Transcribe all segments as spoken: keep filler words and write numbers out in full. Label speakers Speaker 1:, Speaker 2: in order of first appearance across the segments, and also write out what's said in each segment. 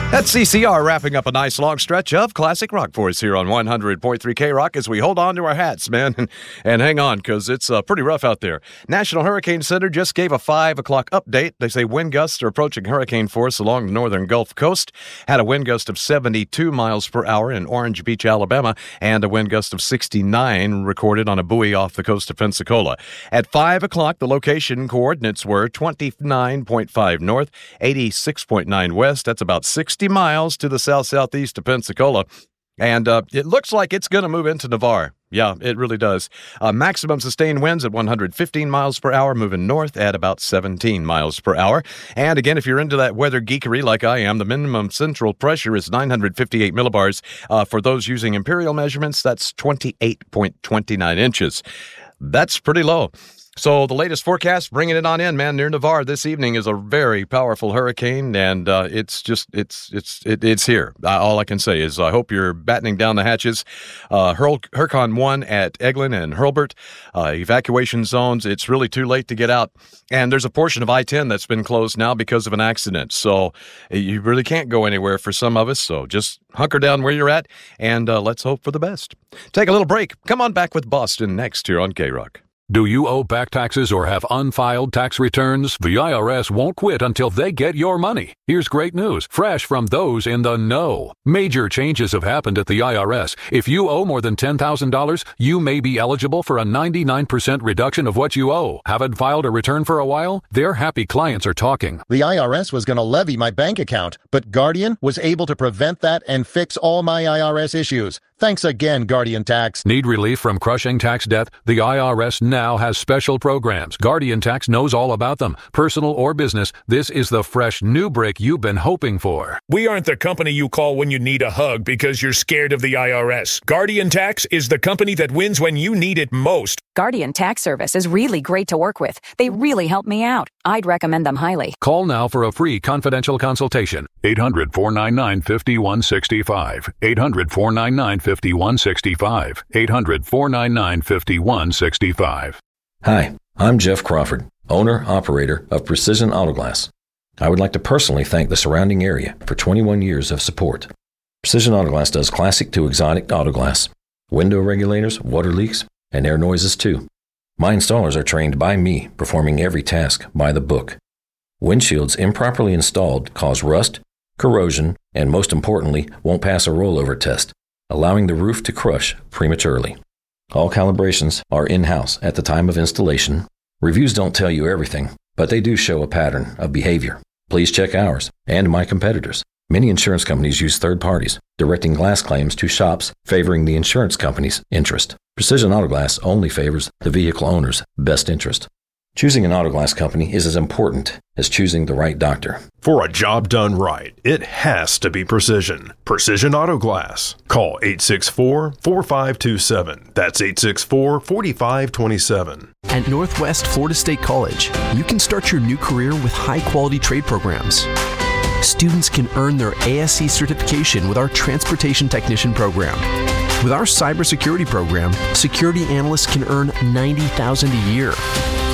Speaker 1: That's C C R wrapping up a nice long stretch of classic rock for us here on one hundred point three K-Rock as we hold on to our hats, man, and, and hang on because it's uh, pretty rough out there. National Hurricane Center just gave a five o'clock update. They say wind gusts are approaching hurricane force along the northern Gulf Coast. Had a wind gust of seventy-two miles per hour in Orange Beach, Alabama, and a wind gust of sixty-nine recorded on a buoy off the coast of Pensacola. At five o'clock, the location coordinates were twenty-nine point five north, eighty-six point nine west. That's about sixty miles to the south-southeast of Pensacola. And uh, it looks like it's going to move into Navarre. Yeah, it really does. Uh, maximum sustained winds at one hundred fifteen miles per hour, moving north at about seventeen miles per hour. And again, if you're into that weather geekery like I am, the minimum central pressure is nine hundred fifty-eight millibars. Uh, for those using imperial measurements, that's twenty-eight point two nine inches. That's pretty low. So the latest forecast, bringing it on in, man, near Navarre this evening is a very powerful hurricane, and uh, it's just, it's it's it, it's here. Uh, all I can say is I hope you're battening down the hatches. Uh, Hur- Hurricane one at Eglin and Hurlburt, uh, evacuation zones. It's really too late to get out, and there's a portion of I ten that's been closed now because of an accident. So you really can't go anywhere for some of us, so just hunker down where you're at, and uh, let's hope for the best. Take a little break. Come on back with Boston next here on K-Rock.
Speaker 2: Do you owe back taxes or have unfiled tax returns? The I R S won't quit until they get your money. Here's great news, fresh from those in the know. Major changes have happened at the I R S. If you owe more than ten thousand dollars, you may be eligible for a ninety-nine percent reduction of what you owe. Haven't filed a return for a while? Their happy clients are talking.
Speaker 3: The I R S was going to levy my bank account, but Guardian was able to prevent that and fix all my I R S issues. Thanks again, Guardian Tax.
Speaker 2: Need relief from crushing tax debt? The I R S now has special programs. Guardian Tax knows all about them. Personal or business, this is the fresh new break you've been hoping for.
Speaker 4: We aren't the company you call when you need a hug because you're scared of the I R S. Guardian Tax is the company that wins when you need it most.
Speaker 5: Guardian Tax Service is really great to work with. They really help me out. I'd recommend them highly.
Speaker 2: Call now for a free confidential consultation. eight hundred, four nine nine, five one six five. eight hundred, four nine nine, five one six five. eight hundred, four nine nine, five one six five.
Speaker 6: Hi, I'm Jeff Crawford, owner-operator of Precision Auto Glass. I would like to personally thank the surrounding area for twenty-one years of support. Precision Auto Glass does classic to exotic auto glass, window regulators, water leaks, and air noises too. My installers are trained by me, performing every task by the book. Windshields improperly installed cause rust, corrosion, and most importantly, won't pass a rollover test, allowing the roof to crush prematurely. All calibrations are in-house at the time of installation. Reviews don't tell you everything, but they do show a pattern of behavior. Please check ours and my competitors. Many insurance companies use third parties, directing glass claims to shops favoring the insurance company's interest. Precision Auto Glass only favors the vehicle owner's best interest. Choosing an auto glass company is as important as choosing the right doctor.
Speaker 7: For a job done right, it has to be Precision. Precision Auto Glass. Call eight six four, four five two seven. That's eight six four, four five two seven.
Speaker 8: At Northwest Florida State College, you can start your new career with high-quality trade programs. Students can earn their A S C certification with our Transportation Technician program. With our Cybersecurity program, security analysts can earn ninety thousand dollars a year.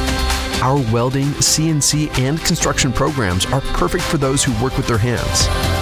Speaker 8: Our welding, C N C, and construction programs are perfect for those who work with their hands.